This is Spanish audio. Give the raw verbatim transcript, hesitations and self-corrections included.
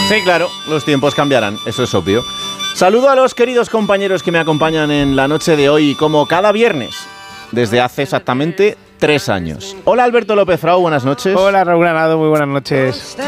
Sí, claro, los tiempos cambiarán, eso es obvio. Saludo a los queridos compañeros que me acompañan en la noche de hoy, como cada viernes, desde hace exactamente tres años. Hola Alberto López Frau, buenas noches. Hola Raúl Granado, muy buenas noches.